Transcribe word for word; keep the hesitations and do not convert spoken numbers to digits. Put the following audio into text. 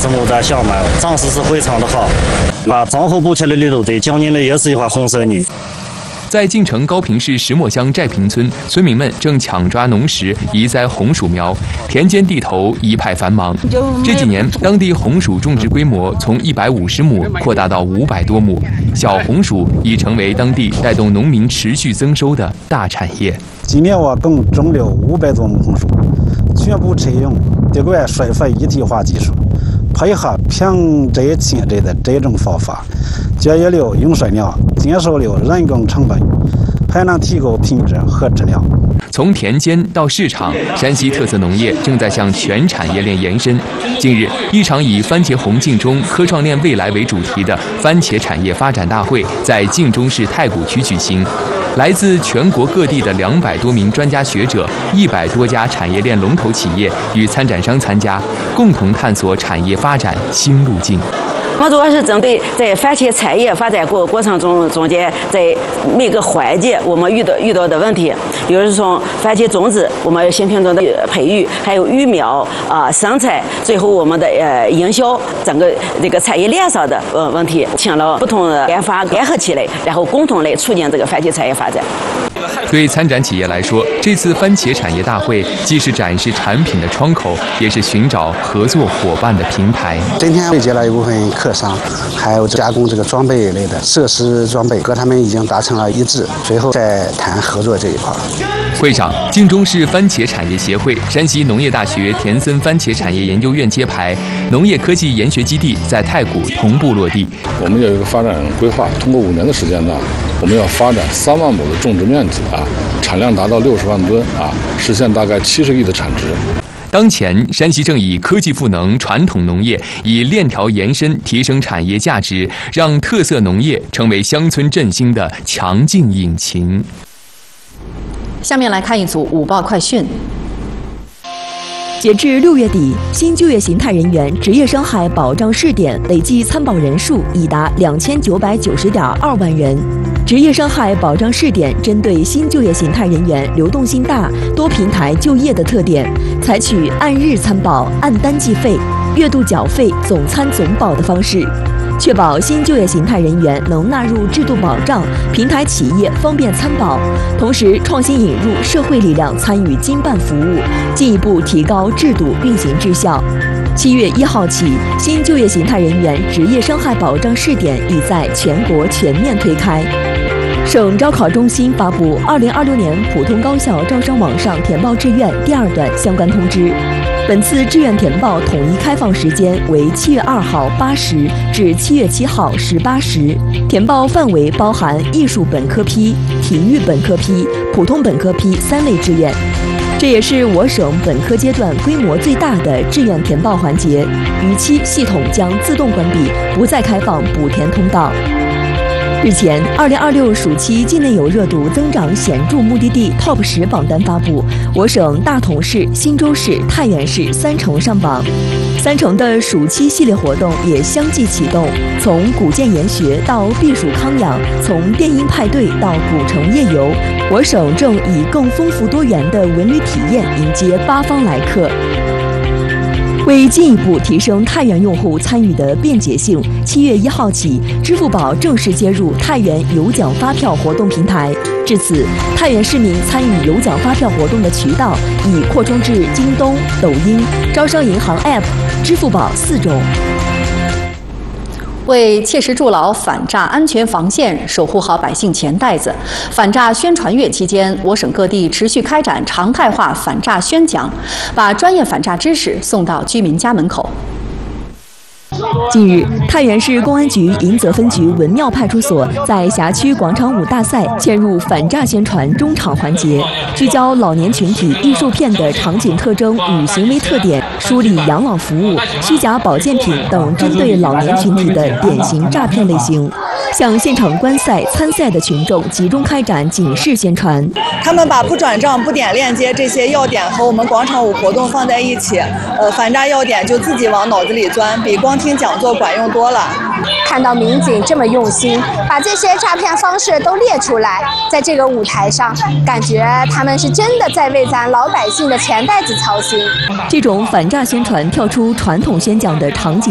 是牡丹小麦，长势是非常的好。啊，综合补起来里头，这今年的也是一块红色泥。 在晋城高平市石磨乡寨坪村，村民们正抢抓农时移栽红薯苗，田间地头一派繁忙。这几年，当地红薯种植规模从一百五十亩扩大到五百多亩，小红薯已成为当地带动农民持续增收的大产业。 今年我共种了五百多亩红薯，全部采用德国水肥一体化技术，配合平栽迁栽的这种方法，节约了用水量，减少了人工成本，还能提高品质和质量。 从田间到市场，山西特色农业正在向全产业链延伸。近日，一场以番茄红晋中科创链未来为主题的番茄产业发展大会在晋中市太谷区举行。来自全国各地的两百多名专家学者、一百多家产业链龙头企业与参展商参加，共同探索产业发展新路径。 我主要是针对在番茄产业发展过过程中中间，在每个环节我们遇到遇到的问题，比如从番茄种子，我们新品种的培育，还有育苗啊、呃、生产，最后我们的呃营销，整个这个产业链上的呃问题，请了不同的研发联合起来，然后共同来促进这个番茄产业发展。 对参展企业来说，这次番茄产业大会既是展示产品的窗口，也是寻找合作伙伴的平台。 今天对接了一部分客商，还有加工这个装备类的设施装备，和他们已经达成了一致，随后再谈合作这一块。 会上，晋中市番茄产业协会、山西农业大学田森番茄产业研究院揭牌，农业科技研学基地在太谷同步落地。 我们有一个发展规划，通过五年的时间呢，我们要发展三万亩的种植面积啊，产量达到六十万吨啊，实现大概七十亿的产值。 当前，山西正以科技赋能传统农业，以链条延伸提升产业价值，让特色农业成为乡村振兴的强劲引擎。 下面来看一组午报快讯。 截至六月底，新就业形态人员职业伤害保障试点累计参保人数已达两千九百九十点二万人。职业伤害保障试点针对新就业形态人员流动性大、多平台就业的特点，采取按日参保、按单计费、月度缴费、总参总保的方式，确保新就业形态人员能纳入制度保障，平台企业方便参保，同时创新引入社会力量参与经办服务，进一步提高制度运行质效。七月一号起，新就业形态人员职业伤害保障试点已在全国全面推开。省招考中心发布二零二六年普通高校招生网上填报志愿第二段相关通知。本次志愿填报统一开放时间为七月二号八时至七月七号十八时，填报范围包含艺术本科批、体育本科批、普通本科批三类志愿。这也是我省本科阶段规模最大的志愿填报环节，逾期系统将自动关闭，不再开放补填通道。日前，二零二六暑期境内游热度增长显著目的地 Top 十榜单发布，我省大同市、忻州市、太原市三城上榜。三城的暑期系列活动也相继启动，从古建研学到避暑康养，从电音派对到古城夜游，我省正以更丰富多元的文旅体验迎接八方来客。为进一步提升太原用户参与的便捷性，七月一号起，支付宝正式接入太原有奖发票活动平台。至此，太原市民参与有奖发票活动的渠道已扩充至京东、抖音、招商银行 App、支付宝四种。 为切实筑牢反诈安全防线，守护好百姓钱袋子，反诈宣传月期间，我省各地持续开展常态化反诈宣讲，把专业反诈知识送到居民家门口。 近日，太原市公安局迎泽分局文庙派出所在辖区广场舞大赛嵌入反诈宣传中场环节，聚焦老年群体易受骗的场景特征与行为特点，梳理养老服务、虚假保健品等针对老年群体的典型诈骗类型，向现场观赛、参赛的群众集中开展警示宣传。 他们把不转账、不点链接这些要点和我们广场舞活动放在一起，呃，反诈要点就自己往脑子里钻，比光听讲座管用多了。 看到民警这么用心，把这些诈骗方式都列出来，在这个舞台上，感觉他们是真的在为咱老百姓的钱袋子操心。 这种反诈宣传跳出传统宣讲的场景